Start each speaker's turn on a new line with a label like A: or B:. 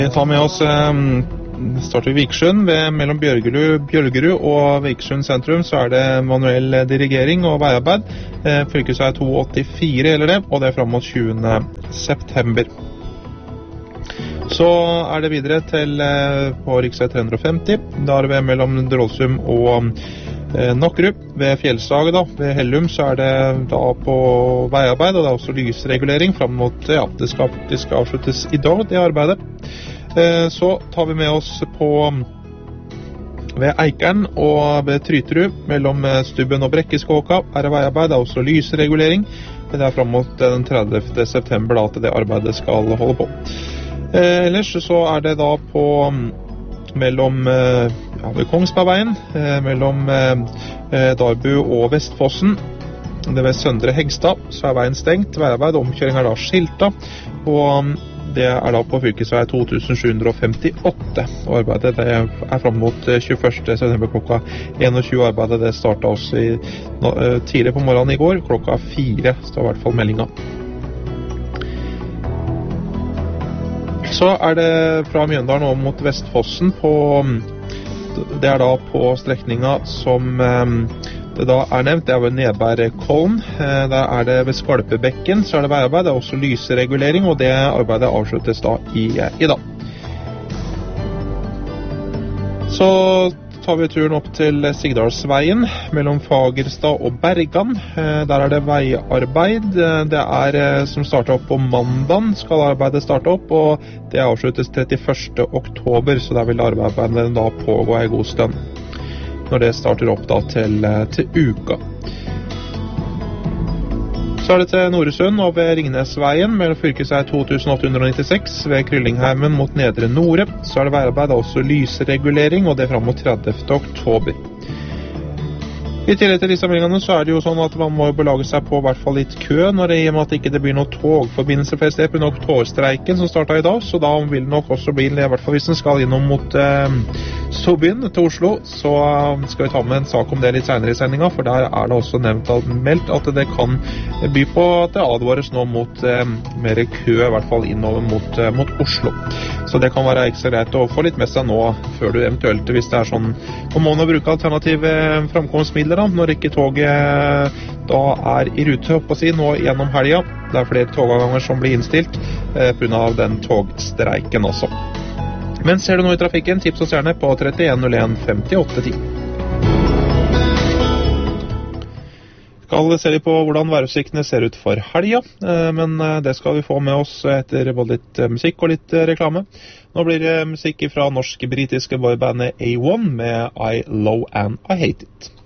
A: Vi tar med oss starter Vikersund mellom Bjølgerud og Vikersund sentrum, så det manuell dirigering og veiarbeid. Fylkesvei 284 eller det, og det frem mot 20. september. Så det videre til på riksvei 350, da det mellom Drålsum og Nokkerud. Ved Fjellsaget da, ved Hellum, så det da på veiarbeid, og det også lysregulering frem mot, det skal faktisk avsluttes i dag, det arbeidet. Så tar vi med oss på ved Eikeren og ved Tryterud, mellom Stubben og Brekkeskåka, det veiarbeid, det også lysregulering. Det frem mot den 30. september da, at det arbeidet skal holde på. Ellers så det da på mellom ved Kongsbergveien, mellom Darbu og Vestfossen. Det ved Søndre Hegstad, så veien stengt, veiarbeid, omkjøring da skilta, og det da på fylkesvei 2758, og arbeidet det frem mot 21. september klokka 21. Arbeidet det startet også tidlig på morgenen i går, klokka 4, står i hvert fall meldingen. Så det fra Mjøndalen og mot Vestfossen på, det da på strekningen som det da nevnt, det ved Nedberg-Kollen. Der det ved Skalpebekken, så det veiarbeid, det også lysregulering, og det arbeidet avsluttes da i dag. Så tar vi turen opp til Sigdalsveien, mellom Fagerstad og Bergan. Der det veiarbeid. Det som starter opp på mandag, skal arbeidet starte opp, og det avsluttes 31. oktober, så der vil arbeidet da pågå en god stund når det starter opp da til uka. Så det til Noresund og ved Ringnesveien mellom fylkesvei 2896 ved Kryllingheimen mot Nedre Nore, så det veiarbeid, også lysregulering, og det frem mot 30. oktober. I tillegg til disse meldingene så det jo sånn at man må belage seg på I hvert fall litt kø når det I og med at ikke det blir noen togforbindelse for sted på nok togstreiken som startet I dag, så da vil det nok også bli, I hvert fall hvis den skal innom mot Storbyen til Oslo, så skal vi ta med en sak om det litt senere I sendingen, for der det også meldt at det kan by på at det advares nå mot mer kø, I hvert fall innover mot Oslo. Så det kan være ekstra greit å få litt med seg nå, før du eventuelt, hvis det sånn, man må nå bruke alternative framkomstmidler da, når ikke toget da I rute på å si, nå gjennom helgen. Det flere togavganger som blir innstilt på grunn av den togstreiken også. Men ser du noe I trafikken, tips oss gjerne på 3101 5810. Skal se litt på hvordan værutsiktene ser ut for helgen, men det skal vi få med oss etter både litt musikk og litt reklame. Nå blir det musikk fra norsk-britiske boybandet A1 med I Love and I Hate It.